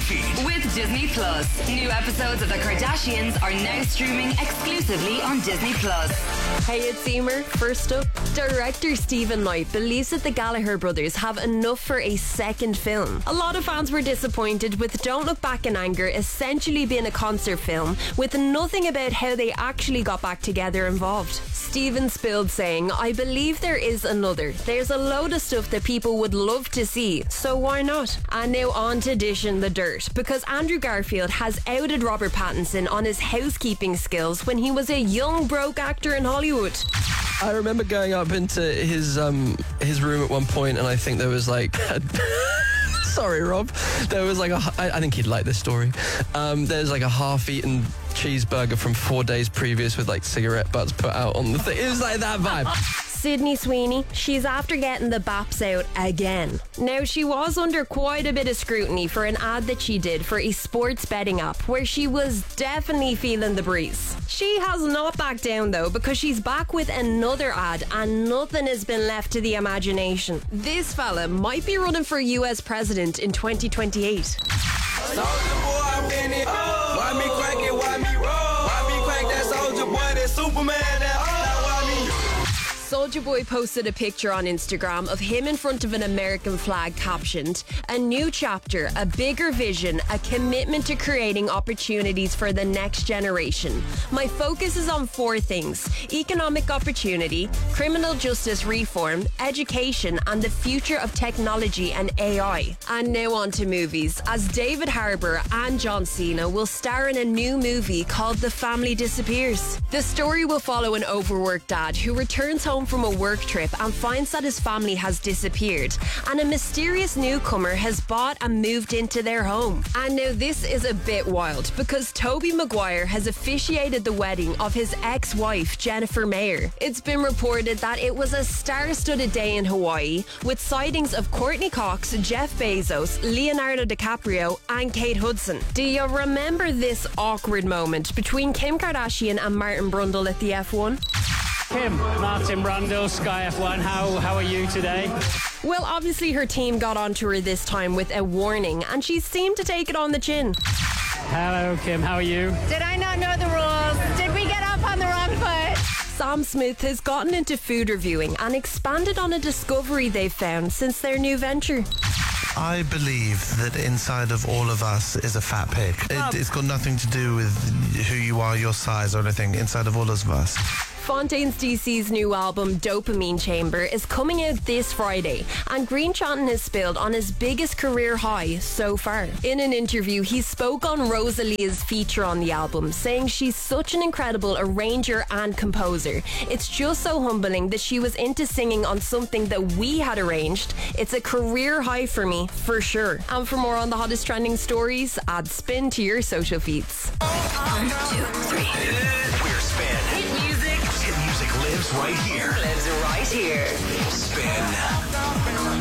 feed. With Disney Plus. New episodes of The Kardashians are now streaming exclusively on Disney Plus. Hey, it's Emer. First up, director Stephen Knight believes that the Gallagher brothers have enough for a second film. A lot of fans were disappointed with Don't Look Back in Anger essentially being a concert film with nothing about how they actually got back together involved. Stephen spilled saying, I believe there is another. There's a load of stuff that people would love to see, so why not? And now on to dishing the dirt, because Andrew Garfield has outed Robert Pattinson on his housekeeping skills when he was a young broke actor in Hollywood. I remember going up into his room at one point, and I think there was like sorry, Rob. There was like I think he'd like this story. There's like a half-eaten cheeseburger from 4 days previous with like cigarette butts put out on the thing. It was like that vibe. Sydney Sweeney, she's after getting the baps out again. Now, she was under quite a bit of scrutiny for an ad that she did for a sports betting app where she was definitely feeling the breeze. She has not backed down though, because she's back with another ad and nothing has been left to the imagination. This fella might be running for US president in 2028. Soulja Boy, I'm in it. Why me crack it? Why me roll? Why me crack that Soulja Boy? That Superman? That Soulja Boy posted a picture on Instagram of him in front of an American flag captioned, "A new chapter, a bigger vision, a commitment to creating opportunities for the next generation. My focus is on 4 things: economic opportunity, criminal justice reform, education, and the future of technology and AI." And now on to movies, as David Harbour and John Cena will star in a new movie called The Family Disappears. The story will follow an overworked dad who returns home from a work trip and finds that his family has disappeared, and a mysterious newcomer has bought and moved into their home. And now this is a bit wild, because Tobey Maguire has officiated the wedding of his ex-wife Jennifer Mayer. It's been reported that it was a star-studded day in Hawaii, with sightings of Courtney Cox, Jeff Bezos, Leonardo DiCaprio and Kate Hudson. Do you remember this awkward moment between Kim Kardashian and Martin Brundle at the F1? Kim, Martin Brundle, Sky F1, how are you today? Well, obviously her team got onto her this time with a warning, and she seemed to take it on the chin. Hello, Kim, how are you? Did I not know the rules? Did we get up on the wrong foot? Sam Smith has gotten into food reviewing and expanded on a discovery they've found since their new venture. I believe that inside of all of us is a fat pig. It's got nothing to do with who you are, your size or anything. Inside of all of us. Fontaines DC's new album Dopamine Chamber is coming out this Friday, and Green Chanton has spilled on his biggest career high so far. In an interview, he spoke on Rosalia's feature on the album, saying she's such an incredible arranger and composer. It's just so humbling that she was into singing on something that we had arranged. It's a career high for me, for sure. And for more on the hottest trending stories, add Spin to your social feeds. 1, 2, 3. We're Spin. Hit music. Hit music lives right here. Lives right here. Spin.